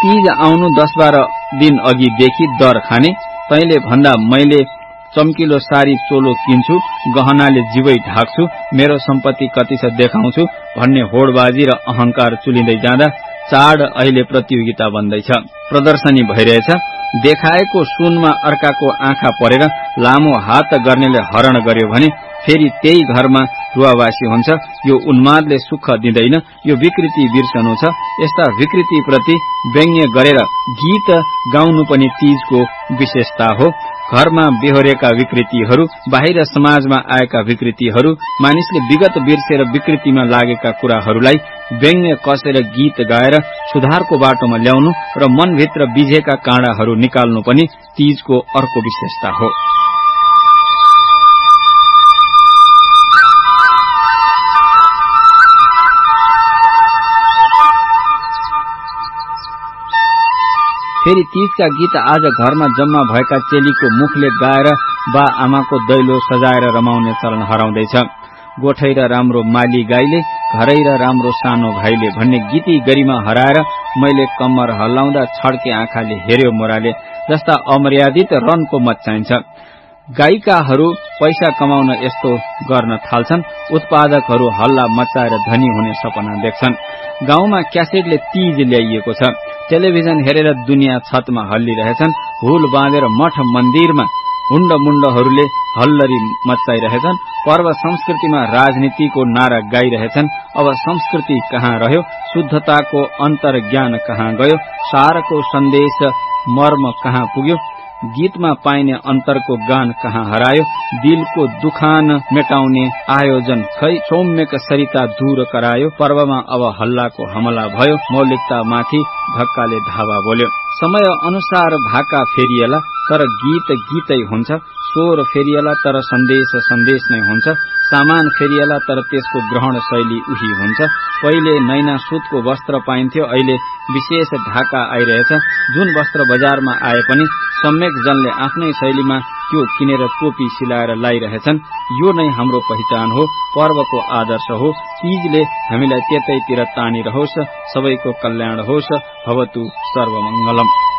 तीज आउनु 10-12 दिन अघिदेखि दर खाने, तैले भन्दा मैले चम्किलो सारी चोलो किन्छु, गहनाले जीवै ढाक्छु, मेरो सम्पत्ति कति छ देखाउँछु भन्ने होडबाजी र अहंकार चुलिँदै जाँदा चाड अहिले प्रतियोगिता बन्दैछ, प्रदर्शनी भइरहेछ। देखाएको सुनमा अर्काको आँखा परेर लामो हात गर्नेले हरण गर्यो भने फेरि त्यही घरमा रुवावासी हुन्छ। यो उन्मादले सुख दिँदैन, यो विकृति बिर्सनु छ। यस्ता विकृतिप्रति व्यङ्ग्य गरेर गीत गाउनु पनि तीजको विशेषता हो। घरमा बेहोरेका विकृतिहरू, बाहिर समाजमा आएका विकृतिहरू, मानिसले विगत बिर्सेर विकृतिमा लागेका कुराहरूलाई व्यङ्ग्य कसेर गीत गाएर सुधारको बाटोमा ल्याउनु र मनभित्र बिझेका काँडाहरू निकाल्नु पनि तीजको अर्को विशेषता हो। फेरि तीजका गीत आज घरमा जम्मा भएका चेलीको मुखले गाएर बा आमाको दैलो सजाएर रमाउने चलन हराउँदैछ। गोठै र राम्रो माली गाईले, घरै र राम्रो सानो भाइले भन्ने गीती गरिमा हराएर मैले कम्मर हल्लाउँदा छड्के आँखाले हेर्यो मोराले जस्ता अमर्यादित रनको मत चाहिन्छ। गायिकाहरू पैसा कमाउन यस्तो गर्न थाल्छन्, उत्पादकहरू हल्ला मचाएर धनी हुने सपना देख्छन्। गाउँमा क्यासेटले तीज ल्याइएको छ, टेलिभिजन हेरेर दुनियाँ छतमा हल्लिरहेछन्, हुल बाँधेर मठ मन्दिरमा हुण्डमुण्डहरूले हल्लरी मचाइरहेछन्, पर्व संस्कृतिमा राजनीतिको नारा गाइरहेछन्। अब संस्कृति कहाँ रह्यो, शुद्धताको अन्तर्ज्ञान कहाँ गयो, सारको सन्देश मर्म कहाँ पुग्यो, गीतमा पाइने अन्तरको गान कहाँ हरायो, दिलको दुखान मेटाउने आयोजन खै सौम्यक सरिता दूर करायो। पर्वमा अब हल्लाको हमला भयो, मौलिकता माथि धक्काले धावा बोल्यो। समय अनुसार भाका फेरिएला तर गीत गीतै हुन्छ, स्वर फेरिएला तर सन्देश सन्देश नै हुन्छ, सामान फेरिएला तर त्यसको ग्रहण शैली उही हुन्छ। पहिले नैना सुतको वस्त्र पाइन्थ्यो, अहिले विशेष ढाका आइरहेछ। जुन वस्त्र बजारमा आए पनि सम्यक जनले आफ्नै शैलीमा त्यो किनेर टोपी सिलाएर लाइरहेछन्। यो नै हाम्रो पहिचान हो, पर्वको आदर्श हो। तीजले हामीलाई त्यतैतिर तानिरहोस्। सबैको कल्याण होस्। भवतु सर्वमङ्गलम।